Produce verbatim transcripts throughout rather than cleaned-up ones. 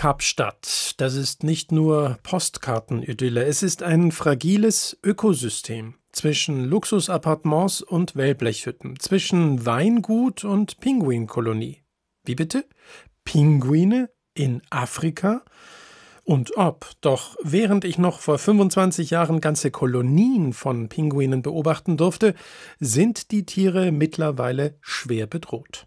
Kapstadt, das ist nicht nur Postkartenidylle, es ist ein fragiles Ökosystem zwischen Luxusappartements und Wellblechhütten, zwischen Weingut und Pinguinkolonie. Wie bitte? Pinguine in Afrika? Und ob. Doch während ich noch vor fünfundzwanzig Jahren ganze Kolonien von Pinguinen beobachten durfte, sind die Tiere mittlerweile schwer bedroht.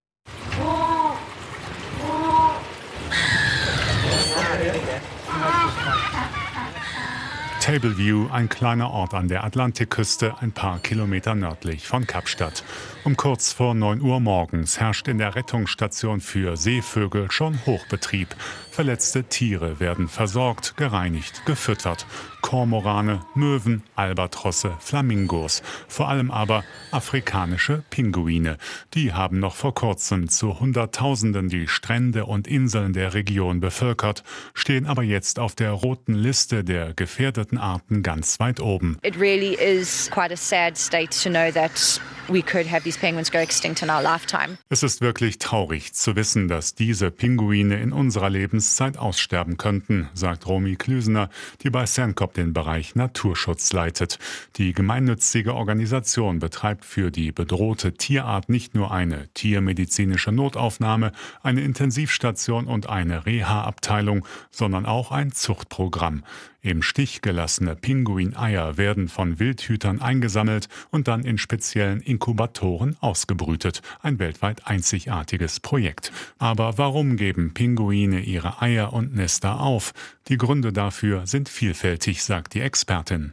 Tableview, ein kleiner Ort an der Atlantikküste, ein paar Kilometer nördlich von Kapstadt. Um kurz vor neun Uhr morgens herrscht in der Rettungsstation für Seevögel schon Hochbetrieb. Verletzte Tiere werden versorgt, gereinigt, gefüttert. Kormorane, Möwen, Albatrosse, Flamingos, vor allem aber afrikanische Pinguine. Die haben noch vor kurzem zu Hunderttausenden die Strände und Inseln der Region bevölkert, stehen aber jetzt auf der roten Liste der gefährdeten Arten ganz weit oben. It really is quite a sad state to know that we could have these penguins go extinct in our lifetime. Es ist wirklich traurig zu wissen, dass diese Pinguine in unserer Lebenszeit aussterben könnten, sagt Romy Klüsener, die bei Sandcop den Bereich Naturschutz leitet. Die gemeinnützige Organisation betreibt für die bedrohte Tierart nicht nur eine tiermedizinische Notaufnahme, eine Intensivstation und eine Reha-Abteilung, sondern auch ein Zuchtprogramm. Im Stich gelassene Pinguineier werden von Wildhütern eingesammelt und dann in speziellen Inkubatoren ausgebrütet. Ein weltweit einzigartiges Projekt. Aber warum geben Pinguine ihre Eier und Nester auf? Die Gründe dafür sind vielfältig, sagt die Expertin.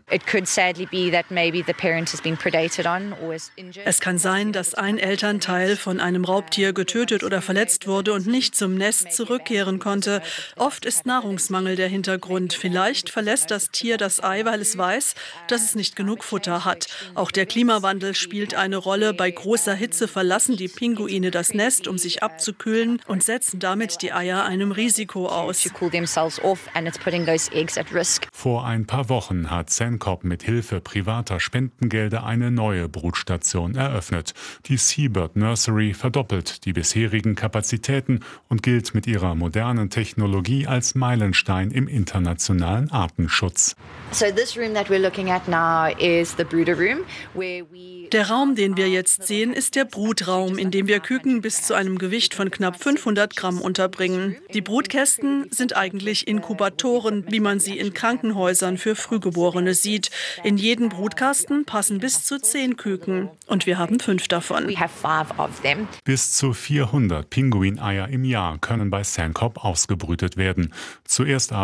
Es kann sein, dass ein Elternteil von einem Raubtier getötet oder verletzt wurde und nicht zum Nest zurückkehren konnte. Oft ist Nahrungsmangel der Hintergrund. Vielleicht verlässt das Tier das Ei, weil es weiß, dass es nicht genug Futter hat. Auch der Klimawandel spielt eine Rolle. Bei großer Hitze verlassen die Pinguine das Nest, um sich abzukühlen und setzen damit die Eier einem Risiko aus. Vor ein paar Wochen hat Sandcop mit Hilfe privater Spendengelder eine neue Brutstation eröffnet. Die Seabird Nursery verdoppelt die bisherigen Kapazitäten und gilt mit ihrer modernen Technologie als Meilenstein im internationalen Artenschutz. Der Raum, den wir jetzt sehen, ist der Brutraum, in dem wir Küken bis zu einem Gewicht von knapp fünfhundert Gramm unterbringen. Die Brutkästen sind eigentlich Inkubatoren, wie man sie in Krankenhäusern für Frühgeborene sieht. In jeden Brutkasten passen bis zu zehn Küken. Und wir haben fünf davon. Bis zu vierhundert Pinguineier im Jahr können bei Sandcop ausgebrütet werden. Zuerst